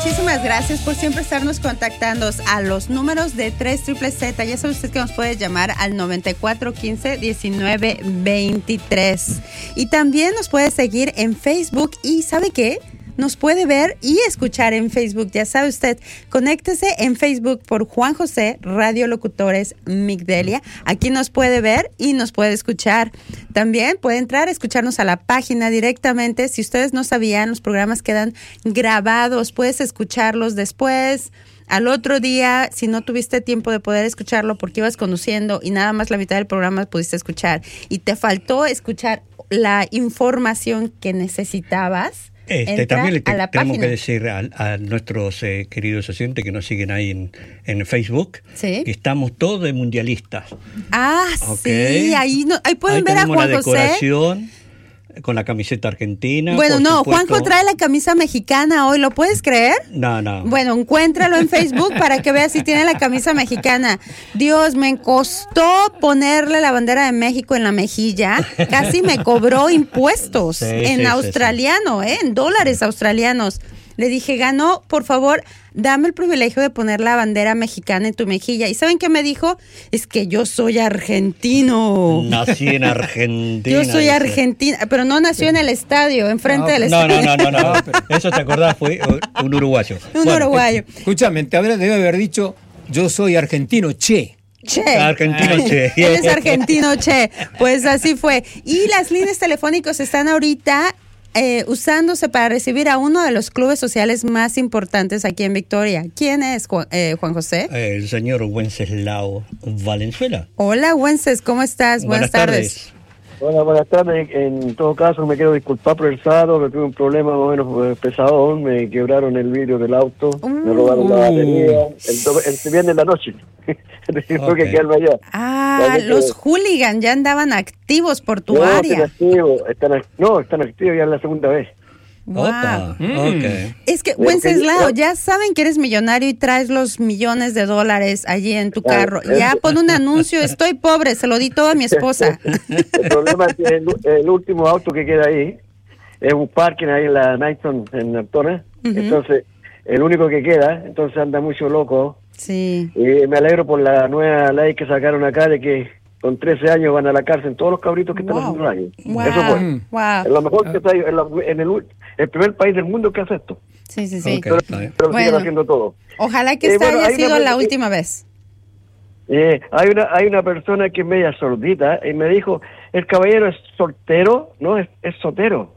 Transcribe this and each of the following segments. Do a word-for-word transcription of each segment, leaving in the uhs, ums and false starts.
muchísimas gracias por siempre estarnos contactando a los números de tres Triple Z. Ya sabe usted que nos puede llamar al noventa y cuatro quince diecinueve veintitrés. Y también nos puede seguir en Facebook. ¿Y sabe qué? Nos puede ver y escuchar en Facebook. Ya sabe usted, conéctese en Facebook por Juan José Radio Locutores Migdelia. Aquí nos puede ver y nos puede escuchar. También puede entrar a escucharnos a la página directamente. Si ustedes no sabían, los programas quedan grabados. Puedes escucharlos después, al otro día, si no tuviste tiempo de poder escucharlo porque ibas conduciendo y nada más la mitad del programa pudiste escuchar y te faltó escuchar la información que necesitabas. Este, también le te, tenemos página. que decir a, a nuestros eh, queridos oyentes que nos siguen ahí en, en Facebook, ¿sí? que estamos todos de mundialistas. Ah, okay. sí, ahí, no, ahí pueden ahí ver a Juan la José. Decoración con la camiseta argentina. Bueno, no, supuesto. Juanjo trae la camisa mexicana hoy, ¿lo puedes creer? No, no. Bueno, encuéntralo en Facebook para que veas si tiene la camisa mexicana. Dios, me costó ponerle la bandera de México en la mejilla. Casi me cobró impuestos sí, en sí, australiano, sí, sí. ¿eh? En dólares australianos. Le dije, Gano, por favor, dame el privilegio de poner la bandera mexicana en tu mejilla. ¿Y saben qué me dijo? Es que yo soy argentino. Nací en Argentina. Yo soy argentina, pero no nació en el estadio, enfrente no, del no, estadio. No, no, no, no, no. Eso te acordás, fue un uruguayo. Un bueno, uruguayo. Escúchame, te debe haber dicho, yo soy argentino, che. Che. Argentino Che. Él es argentino Che. Pues así fue. Y las líneas telefónicas están ahorita Eh, usándose para recibir a uno de los clubes sociales más importantes aquí en Victoria. ¿Quién es, Juan, eh, Juan José? El señor Wenceslao Valenzuela. Hola, Wences, ¿cómo estás? Buenas, buenas tardes. tardes. Hola, buenas tardes. En todo caso, me quiero disculpar por el sábado, que tuve un problema más o menos pesadón. Me quebraron el vidrio del auto, uh, me robaron la batería. El, el viernes en la noche. Tengo que quedarme allá. Ah, los que... hooligans ya andaban activos por tu no, área. Están activos, están, no, están activos ya es la segunda vez. Wow. Mm. Okay. Es que, Wenceslao, ya saben que eres millonario y traes los millones de dólares allí en tu carro. Ya pon un anuncio, estoy pobre, se lo di todo a mi esposa. El problema es que el, el último auto que queda ahí es un parking ahí en la Knighton, en Naptona. Uh-huh. Entonces, el único que queda, entonces anda mucho loco. Sí. Y me alegro por la nueva ley que sacaron acá de que con trece años van a la cárcel todos los cabritos que wow. están haciendo daño. Wow. Eso fue. Wow. Es lo mejor que está en, la, en el, el primer país del mundo que hace esto. Sí, sí, sí. Okay. Pero, pero bueno, siguen haciendo todo. Ojalá que esta eh, bueno, haya sido una, la última vez. Eh, hay una hay una persona que es media sordita y me dijo, el caballero es soltero, no, es, es sotero.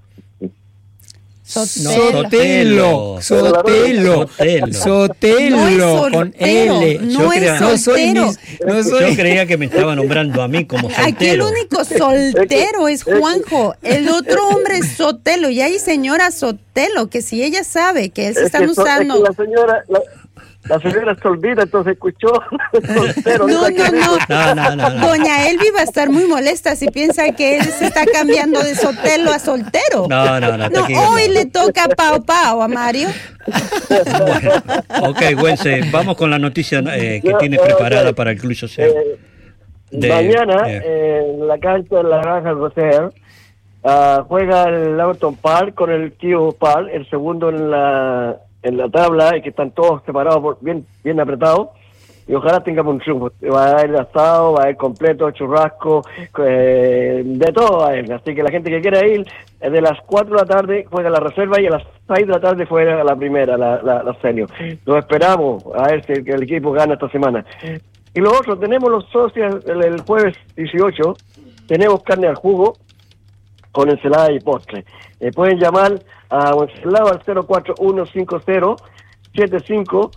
Sotelo, Sotelo, Sotelo, Sotelo, con L. No es soltero. No soy. Yo creía que me estaba nombrando a mí como soltero. Aquí el único soltero es Juanjo. El otro hombre es Sotelo. Y hay señora Sotelo, que si ella sabe que se están usando... Es que la señora... La... La señora se olvida, entonces escuchó. Soltero, no, no, no. No, no, no, no. Doña Elvi va a estar muy molesta si piensa que él se está cambiando de Sotelo a soltero. No, no, no. No, hoy no. Le toca Pau Pau a Mario. Bueno, ok, Wences, vamos con la noticia eh, que tienes preparada para el Club Social. Eh, de, mañana, eh. en la cancha de la Granja Roser, uh, juega el Autumn Park con el Kio Park, el segundo en la... en la tabla y que están todos separados por, bien bien apretados y ojalá tengamos un triunfo. Va a haber asado, va a haber completo, churrasco, eh, de todo va a haber. Así que la gente que quiera ir, de las cuatro de la tarde juega la reserva y a las seis de la tarde juega la primera, la, la, la senior. Lo esperamos a ver si el, el equipo gana esta semana. Y lo otro, tenemos los socios el, el jueves dieciocho, tenemos carne al jugo con ensalada y postre. Eh, pueden llamar a Wenceslao al cero cuatro uno cinco cero siete cinco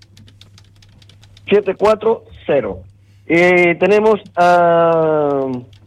siete cuatro cero. Y tenemos a,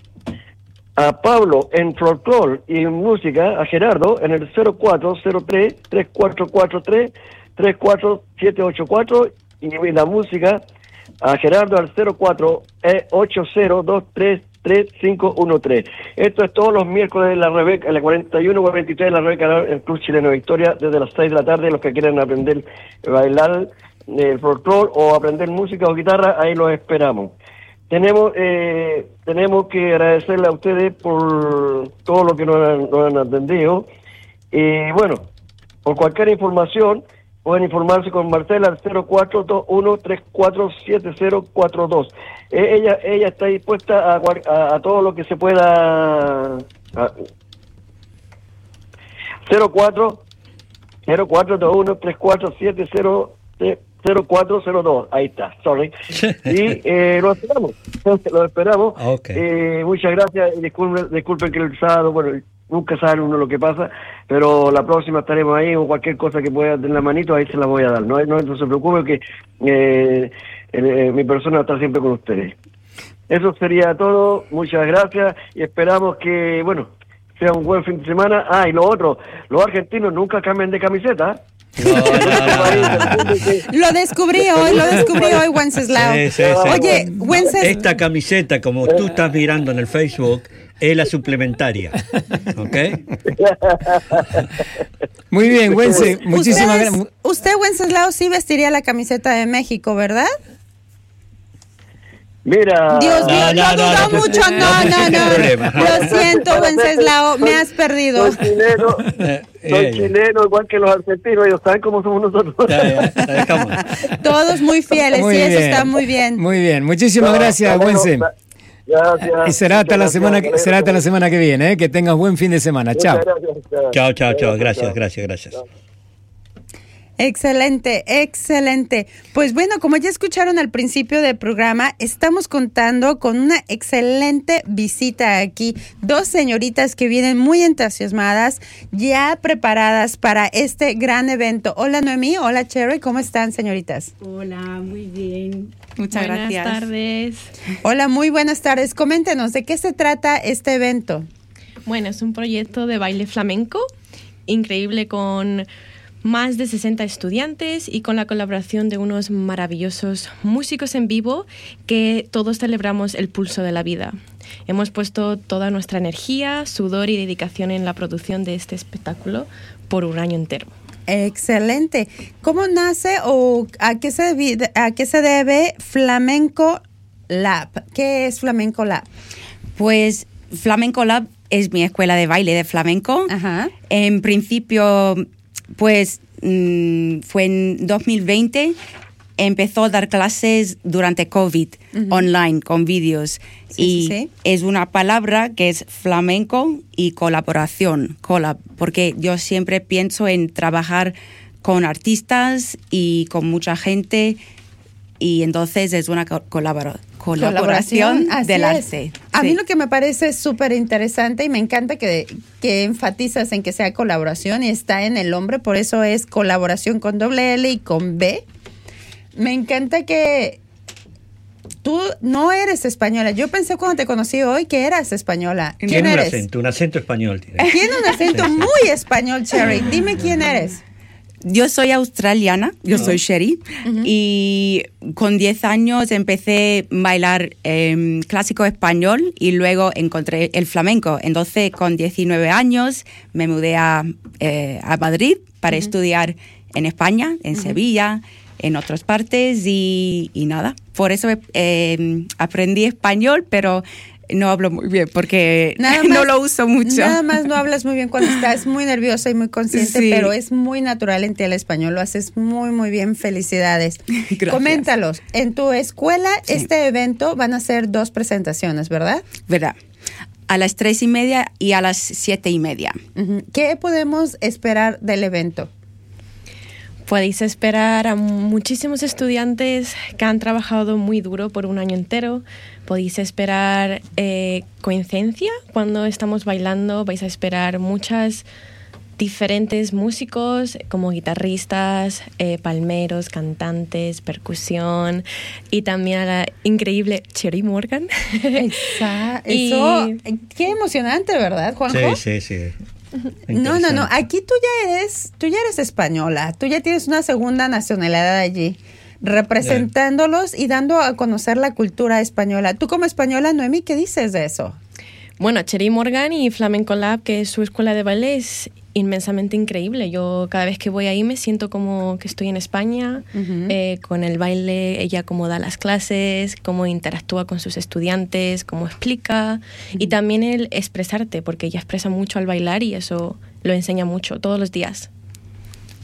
a Pablo en folclore y en música, a Gerardo en el cero cuatro cero tres tres cuatro cuatro tres tres cuatro siete ocho cuatro y en la música a Gerardo al cero cuatro ocho cero dos tres tres cinco uno tres. Esto es todos los miércoles en la Rebeca, en la cuarenta y uno cuarenta y tres de la Rebeca, en el Club Chileno Victoria, desde las seis de la tarde. Los que quieran aprender a bailar el folclore o aprender música o guitarra, ahí los esperamos. Tenemos eh, tenemos que agradecerle a ustedes por todo lo que nos han, nos han atendido. Y bueno, por cualquier información, pueden informarse con Marcela al cero cuatro dos uno tres cuatro siete cero cuatro dos. Eh, ella ella está dispuesta a, a, a todo lo que se pueda. A, cero cuatro dos uno tres cuatro siete cero cuatro cero dos. Ahí está, sorry. Y eh, lo esperamos, lo esperamos. Okay. Eh, muchas gracias. Disculpen, disculpen que el sábado, bueno, nunca sabe uno lo que pasa, pero la próxima estaremos ahí, o cualquier cosa que pueda tener la manito, ahí se la voy a dar. No, no, no se preocupe que eh, eh, mi persona va a estar siempre con ustedes. Eso sería todo. Muchas gracias y esperamos que, bueno, sea un buen fin de semana. Ah, y lo otro, los argentinos nunca cambian de camiseta. No, no, no, no. Lo descubrí hoy, lo descubrí hoy, Wenceslao. Sí, sí, sí. Oye, Wences... Esta camiseta, como tú estás mirando en el Facebook, es la suplementaria. ¿Ok? Muy bien, Wences. Muchísimas gracias. Usted, Wenceslao, sí vestiría la camiseta de México, ¿verdad? Mira. Dios mío, no, no, no, no, mucho, no, no, no. no. Lo siento, Wenceslao, me has perdido. Soy chileno, soy chileno, igual que los argentinos, ellos saben cómo somos nosotros. Ya, ya, dejamos. Todos muy fieles, muy sí, bien. Eso está muy bien. Muy bien, muchísimas no, gracias, Wences. Gracias. Y será hasta la semana que, será hasta la semana que viene, ¿eh? Que tengas buen fin de semana. Chao. Chao, chao, chao. Gracias, gracias, gracias. Excelente, excelente. Pues bueno, como ya escucharon al principio del programa, estamos contando con una excelente visita aquí. Dos señoritas que vienen muy entusiasmadas, ya preparadas para este gran evento. Hola Noemí, hola Cherry, ¿cómo están, señoritas? Hola, muy bien. Muchas buenas gracias. Buenas tardes. Hola, muy buenas tardes. Coméntenos, ¿de qué se trata este evento? Bueno, es un proyecto de baile flamenco, increíble, con más de sesenta estudiantes y con la colaboración de unos maravillosos músicos en vivo que todos celebramos el pulso de la vida. Hemos puesto toda nuestra energía, sudor y dedicación en la producción de este espectáculo por un año entero. Excelente. ¿Cómo nace o a qué se debe, a qué se debe Flamenco Lab? ¿Qué es Flamenco Lab? Pues Flamenco Lab es mi escuela de baile de flamenco. Ajá. En principio, pues mmm, fue en dos mil veinte, empezó a dar clases durante COVID, uh-huh. online, con vídeos. Sí, y sí, sí. Es una palabra que es flamenco y colaboración, collab, porque yo siempre pienso en trabajar con artistas y con mucha gente, y entonces es una co- colaboración. Colaboración, colaboración del arte. A sí. mí lo que me parece súper interesante y me encanta que, que enfatizas en que sea colaboración y está en el nombre, por eso es colaboración con doble L y con B. Me encanta que tú no eres española. Yo pensé cuando te conocí hoy que eras española. ¿Quién tiene eres? un acento, un acento español. Tiene, tiene un acento sí, sí. muy español, Cherry. Dime quién eres. Yo soy australiana, yo uh-huh. soy Sherry, uh-huh. y con diez años empecé a bailar eh, clásico español y luego encontré el flamenco. Entonces, con diecinueve años me mudé a, eh, a Madrid para uh-huh. estudiar en España, en uh-huh. Sevilla, en otras partes y, y nada. Por eso eh, aprendí español, pero no hablo muy bien porque nada más, no lo uso mucho. Nada más no hablas muy bien cuando estás muy nerviosa y muy consciente, sí. pero es muy natural en ti el español. Lo haces muy, muy bien. Felicidades. Gracias. Coméntalos. En tu escuela, sí. este evento van a ser dos presentaciones, ¿verdad? Verdad. A las tres y media y a las siete y media. Uh-huh. ¿Qué podemos esperar del evento? Podéis esperar a muchísimos estudiantes que han trabajado muy duro por un año entero. Podéis esperar eh, coincidencia cuando estamos bailando. Vais a esperar muchas diferentes músicos como guitarristas, eh, palmeros, cantantes, percusión y también a la increíble Cherry Morgan. Exacto. y... Eso, qué emocionante, ¿verdad, Juanjo? Sí, sí, sí. No, no, no. Aquí tú ya eres, tú ya eres española. Tú ya tienes una segunda nacionalidad allí, representándolos yeah. y dando a conocer la cultura española. Tú como española, Noemí, ¿qué dices de eso? Bueno, Cherry Morgan y Flamenco Lab, que es su escuela de baile, es inmensamente increíble. Yo cada vez que voy ahí me siento como que estoy en España, uh-huh. eh, con el baile, ella cómo da las clases, cómo interactúa con sus estudiantes, cómo explica, uh-huh. y también el expresarte, porque ella expresa mucho al bailar y eso lo enseña mucho todos los días.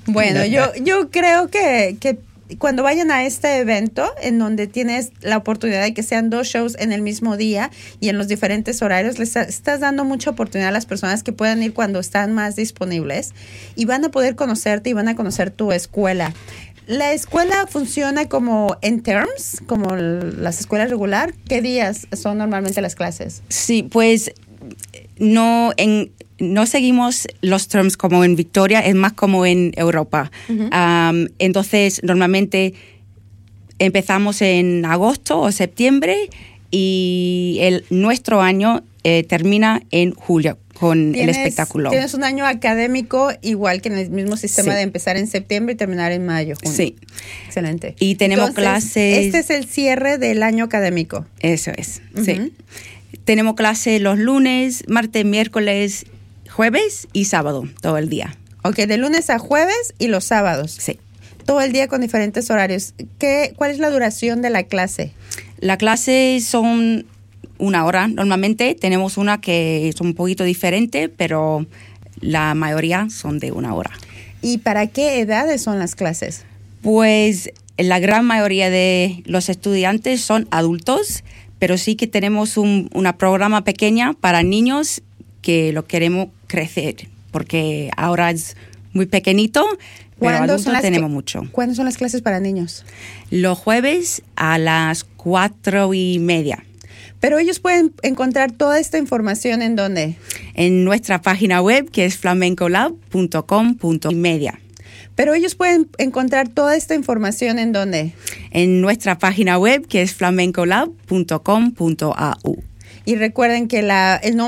Bueno, yo, yo creo que, que cuando vayan a este evento, en donde tienes la oportunidad de que sean dos shows en el mismo día y en los diferentes horarios, les estás dando mucha oportunidad a las personas que puedan ir cuando están más disponibles y van a poder conocerte y van a conocer tu escuela. ¿La escuela funciona como en terms, como las escuelas regular? ¿Qué días son normalmente las clases? Sí, pues no en no seguimos los terms como en Victoria, es más como en Europa. Uh-huh. Um, entonces, normalmente empezamos en agosto o septiembre y el, nuestro año eh, termina en julio con el espectáculo. Tienes un año académico igual que en el mismo sistema, sí, de empezar en septiembre y terminar en mayo, junio. Sí. Excelente. Y tenemos Entonces, clases... Este es el cierre del año académico. Eso es, uh-huh. sí. Tenemos clases los lunes, martes, miércoles, jueves y sábado, todo el día. Ok, de lunes a jueves y los sábados. Sí. Todo el día con diferentes horarios. ¿Qué, ¿Cuál es la duración de la clase? La clase son una hora. Normalmente tenemos una que es un poquito diferente, pero la mayoría son de una hora. ¿Y para qué edades son las clases? Pues la gran mayoría de los estudiantes son adultos, pero sí que tenemos un una programa pequeña para niños que lo queremos crecer, porque ahora es muy pequeñito, pero adultos tenemos mucho. ¿Cuándo son las clases para niños? Los jueves a las cuatro y media. Pero ellos pueden encontrar toda esta información ¿en dónde? En nuestra página web, que es flamencolab punto com punto media. Pero ellos pueden encontrar toda esta información ¿en dónde? En nuestra página web, que es flamencolab punto com punto a u. Y recuerden que la, el nombre